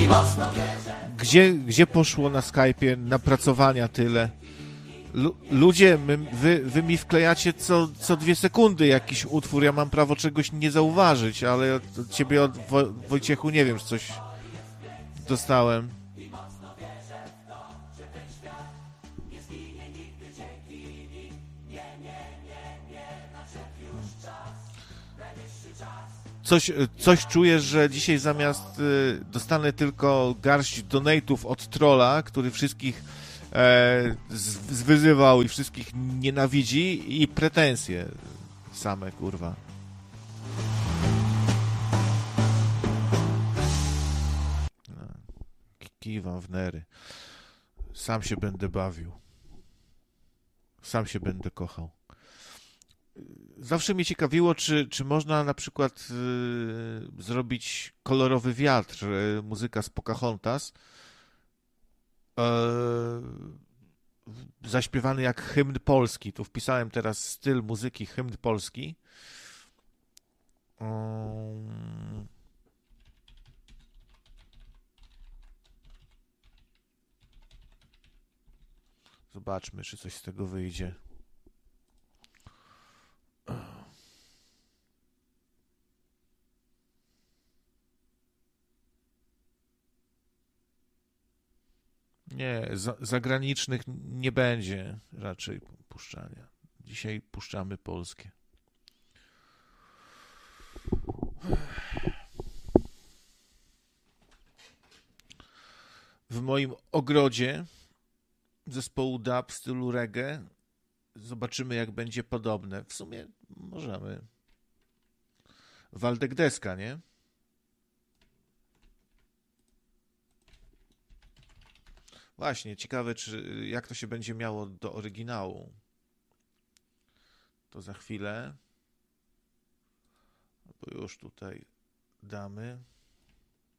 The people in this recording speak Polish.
Gdzie poszło na Skype'ie napracowania tyle? Ludzie, wy mi wklejacie co 2 sekundy jakiś utwór, ja mam prawo czegoś nie zauważyć, ale od ciebie, od Wojciechu, nie wiem, czy coś dostałem. Coś czuję, że dzisiaj zamiast dostanę tylko garść donate'ów od trolla, który wszystkich zwyzywał i wszystkich nienawidzi, i pretensje same, kurwa. Kiwam w nery. Sam się będę bawił. Sam się będę kochał. Zawsze mnie ciekawiło, czy można na przykład zrobić kolorowy wiatr, muzyka z Pocahontas, zaśpiewany jak hymn polski. Tu wpisałem teraz styl muzyki hymn polski. Zobaczmy, czy coś z tego wyjdzie. Nie, zagranicznych nie będzie raczej puszczania. Dzisiaj puszczamy polskie. W moim ogrodzie zespołu dub w stylu reggae zobaczymy, jak będzie podobne. W sumie możemy. Waldek Deska, nie? Właśnie, ciekawe, jak to się będzie miało do oryginału. To za chwilę. Bo już tutaj damy.